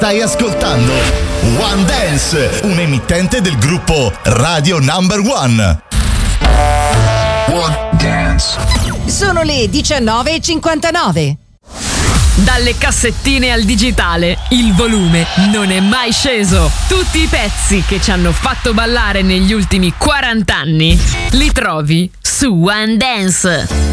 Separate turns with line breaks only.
Stai ascoltando One Dance, un emittente del gruppo Radio Number One.
One Dance.
Sono le 19:59.
Dalle cassettine al digitale, il volume non è mai sceso. Tutti i pezzi che ci hanno fatto ballare negli ultimi 40 anni li trovi su One Dance.